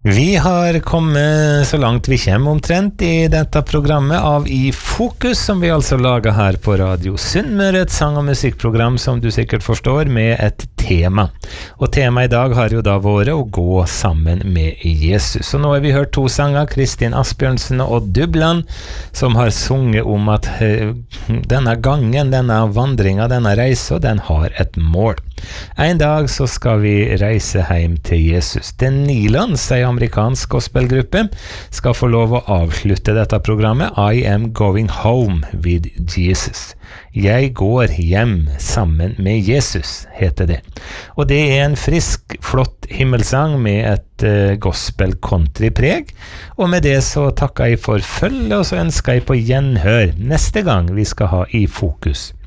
Vi har kommet så langt vi kommer omtrent I dette programmet av I Fokus, som vi altså lager her på Radio Sunnmøre, et sang- og musikkprogram som du sikkert forstår, med et tema. Og temaet I dag har jo da vært å gå sammen med Jesus. Og nå har vi hørt to sanger, Kristin Asbjørnsen og Dubland, som har sunget om at denne gangen, denne vandringen, denne reisen, den har et mål. En dag så skal vi reise hjem til Jesus. Den Nilans, en amerikansk gospelgruppe, skal få lov å avslutte dette programmet. I am going home with Jesus. Jeg går hjem sammen med Jesus, heter det. Og det en frisk, flott himmelsang med et gospel-country-preg. Og med det så takker jeg for følge, og så ønsker jeg på gjenhør neste gang vi skal ha I Fokus.